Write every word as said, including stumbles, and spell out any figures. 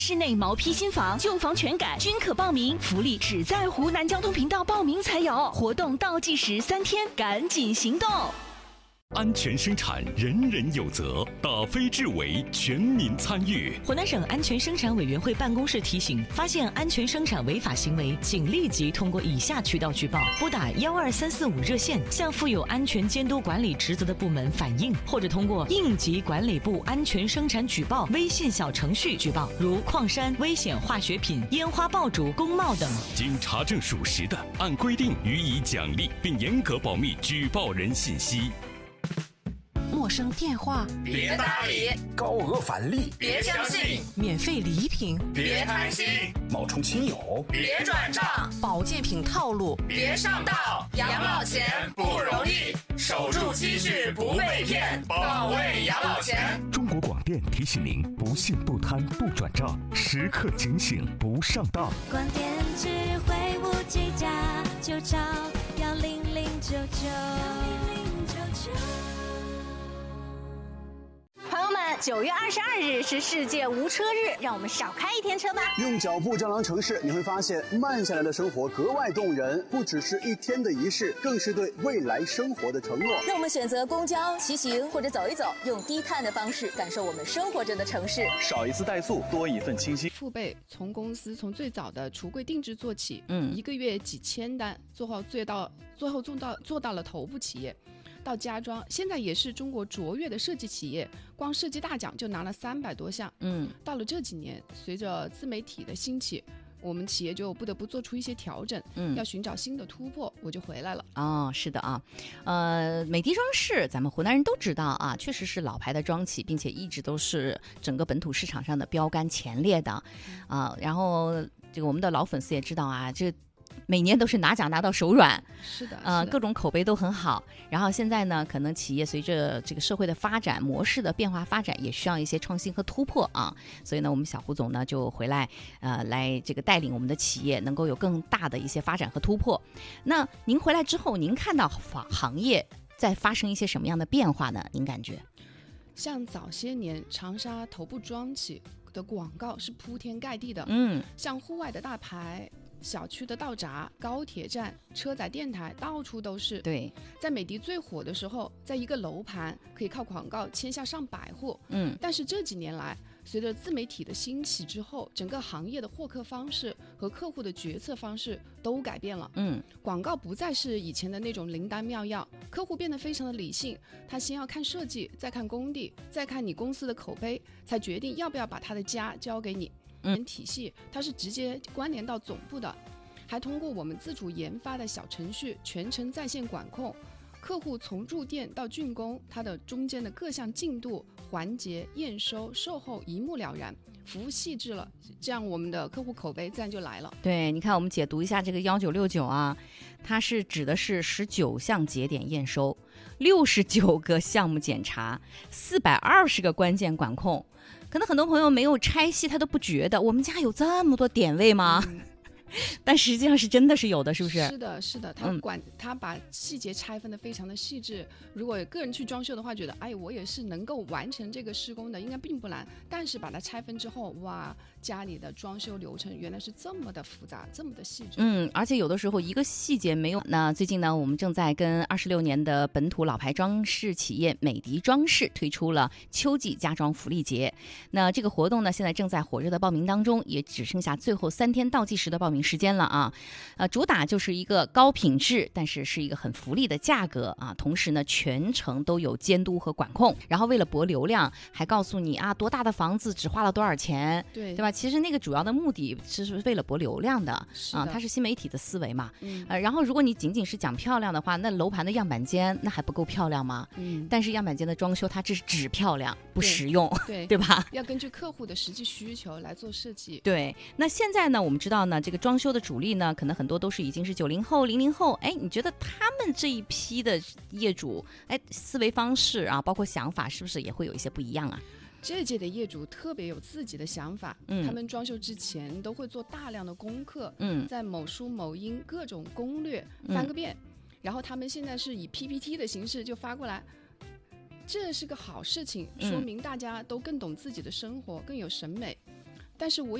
室内毛坯新房、旧房全改均可报名，福利只在湖南交通频道报名才有，活动倒计时三天，赶紧行动！ 安全生产，人人有责，打非治为，全民参与。 湖南省安全生产委员会办公室提醒：发现安全生产违法行为，请立即通过以下渠道举报：拨打幺二三四五热线，向负有安全监督管理职责的部门反映，或者通过应急管理部安全生产举报微信小程序举报，如矿山、危险化学品、烟花爆竹、工贸等。 经查证属实的，按规定予以奖励，并严格保密举报人信息。 陌生电话别搭理， 高额返利别相信， 免费礼品别贪心， 冒充亲友别转账， 保健品套路别上当。养老钱不容易，守住积蓄不被骗，保卫养老钱。 中国广电提醒您：不信不贪不转账，时刻警醒不上当。 广电智慧无计价，就找幺零零九九。 朋友们，九月二十二日是世界无车日，让我们少开一天车吧。 用脚步丈量城市，你会发现慢下来的生活格外动人，不只是一天的仪式，更是对未来生活的承诺。 让我们选择公交、骑行或者走一走，用低碳的方式感受我们生活着的城市。 少一次怠速，多一份清新。 父辈从公司从最早的橱柜定制做起， 嗯， 一个月几千单，做好最到最后做到做到了头部企业。到家装，现在也是中国卓越的设计企业，光设计大奖就拿了三百多项。 嗯， 到了这几年，随着自媒体的兴起，我们企业就不得不做出一些调整， 嗯， 要寻找新的突破，我就回来了。 哦，是的啊，呃，美的装饰，咱们湖南人都知道啊，确实是老牌的装企，并且一直都是整个本土市场上的标杆前列的，啊，然后这个我们的老粉丝也知道啊，这每年都是拿奖拿到手软， 是的， 呃，各种口碑都很好。然后现在呢，可能企业随着这个社会的发展模式的变化发展，也需要一些创新和突破啊。所以呢，我们小胡总呢就回来，呃，来这个带领我们的企业能够有更大的一些发展和突破。那您回来之后，您看到行业在发生一些什么样的变化呢？您感觉？ 像早些年长沙头部装企的广告是铺天盖地的， 嗯， 像户外的大牌。小区的道闸、高铁站、车载电台，到处都是。 对， 在美的最火的时候，在一个楼盘可以靠广告签下上百户。 嗯， 但是这几年来，随着自媒体的兴起之后，整个行业的获客方式和客户的决策方式都改变了。 嗯， 广告不再是以前的那种灵丹妙药，客户变得非常的理性，他先要看设计，再看工地，再看你公司的口碑，才决定要不要把他的家交给你。 嗯， 体系它是直接关联到总部的，还通过我们自主研发的小程序全程在线管控，客户从入店到竣工，它的中间的各项进度环节、验收、售后一目了然，服务细致了，这样我们的客户口碑自然就来了。 对，你看我们解读一下这个一九六九啊，它是指的是十九项节点验收，六十九个项目检查，四百二十个关键管控。可能很多朋友没有拆细，他都不觉得我们家有这么多点位吗？嗯，但实际上是真的是有的，是不是？ 是的，是的，他管、嗯、他把细节拆分的非常的细致。如果个人去装修的话，觉得哎，我也是能够完成这个施工的，应该并不难。但是把它拆分之后，哇，家里的装修流程原来是这么的复杂，这么的细致。 嗯，而且有的时候一个细节没有。那最近呢，我们正在跟二十六年的本土老牌装饰企业美的装饰推出了秋季家装福利节。那这个活动呢，现在正在火热的报名当中，也只剩下最后三天倒计时的报名时间了啊。呃，主打就是一个高品质，但是是一个很福利的价格啊。同时呢，全程都有监督和管控。然后为了博流量，还告诉你啊，多大的房子只花了多少钱， 对对吧？其实那个主要的目的是为了博流量的啊， 它是新媒体的思维嘛。 嗯， 呃，然后如果你仅仅是讲漂亮的话，那楼盘的样板间那还不够漂亮吗？ 嗯， 但是样板间的装修它只是只漂亮不实用， 对对, 对吧？ 要根据客户的实际需求来做设计。 对，那现在呢，我们知道呢，这个装修的主力呢，可能很多都是已经是九零后、零零后。哎，你觉得他们这一批的业主，哎，思维方式啊，包括想法，是不是也会有一些不一样啊？ 这届的业主特别有自己的想法， 嗯， 他们装修之前都会做大量的功课， 嗯， 在某书某音各种攻略翻个遍，嗯，然后他们现在是以 P P T 的形式就发过来，这是个好事情，说明大家都更懂自己的生活，更有审美。 但是我